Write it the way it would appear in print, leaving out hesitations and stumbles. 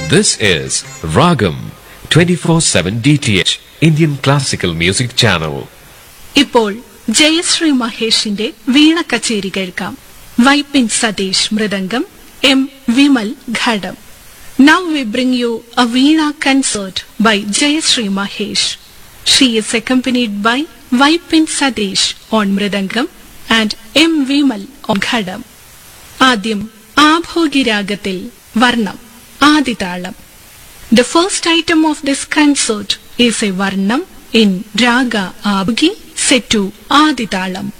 This is Ragam 24/7 DTH Indian Classical Music Channel. ഇപ്പോൾ ജയശ്രീ മഹേഷിന്റെ വീണ കച്ചേരി കേൾക്കാം. Vypin Satheesh mridangam, M Vimal ghatam. Now we bring you a Veena concert by Jayashree Mahesh. She is accompanied by Vaipin Sadesh on Mridangam and M. Vimal on Ghadam. ആദ്യം ആഭോഗിരാഗത്തിൽ വർണ്ണം ആദിതാളം. The first item of this concert is a varnam in raga abhi set to aditalam.